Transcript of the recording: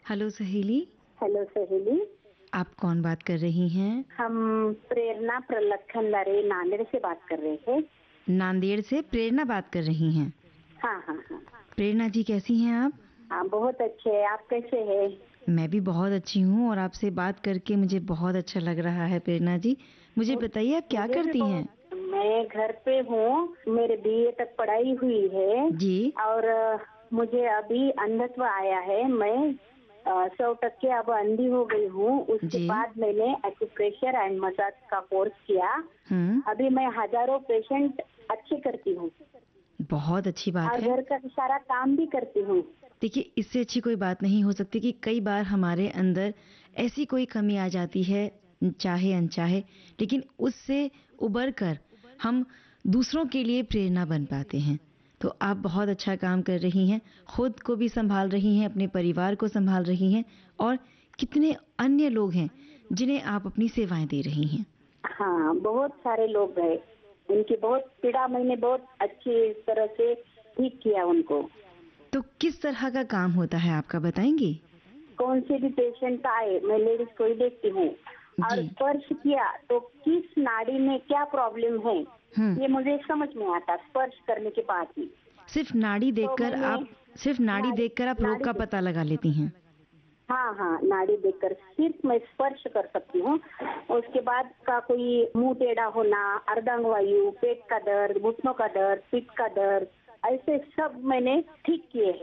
Hello सहेली, hello सहेली। आप कौन बात कर रही हैं? हम प्रेरणा प्रलखन लारे नांदेड़ से बात कर रहे थे। नांदेड़ से प्रेरणा बात कर रही हैं। हाँ हाँ हाँ। प्रेरणा जी कैसी हैं आप? हाँ बहुत अच्छे हैं, आप कैसे हैं? मैं भी बहुत अच्छी हूँ और आपसे बात करके मुझे बहुत अच्छा लग रहा है। प्रेरणा जी, मुझे बताइए आप क्या मुझे भी करती हैं? मैं घर पे हूँ, मेरे बीए तक पढ़ाई हुई है। जी। और मुझे अभी अंधत्व आया है। मैं 100% अब अंधी हो गई हूँ। उसके जी। बाद मैंने एक्यूप्रेशर एंड मसाज का कोर्स किया। अभी मैं हजारों पेशेंट अच्छे करती हूँ बहुत अच्छी बात और है। घर का सारा काम भी करती हूँ। देखिए, इससे अच्छी कोई बात नहीं हो सकती कि कई बार हमारे अंदर ऐसी कोई कमी आ जाती है, चाहे अनचाहे, लेकिन उससे उबर कर हम दूसरों के लिए प्रेरणा बन पाते हैं। तो आप बहुत अच्छा काम कर रही हैं, खुद को भी संभाल रही हैं, अपने परिवार को संभाल रही हैं और कितने अन्य लोग हैं जिन्हें आप अपनी सेवाएं दे रही हैं। हाँ, बहुत सारे लोग हैं, उनकी बहुत पीड़ा मैंने बहुत अच्छी तरह से ठीक किया उनको। तो किस तरह का काम होता है आपका, बताएंगी? कौन से भी पेशेंट आए, मैं लेडीज को ही देखती हूँ और जी। स्पर्श किया तो किस नाड़ी में क्या प्रॉब्लम है ये मुझे समझ में आता स्पर्श करने के बाद ही। सिर्फ नाड़ी तो देखकर मैंने आप रोग का पता लगा लेती हैं? हाँ हाँ, नाड़ी देखकर सिर्फ मैं स्पर्श कर सकती हूँ। उसके बाद का कोई मुंह टेढ़ा होना, अर्धांगवायु, पेट का दर्द, घुटनों का दर्द, पीठ का दर्द, ऐसे सब मैंने ठीक किए हैं।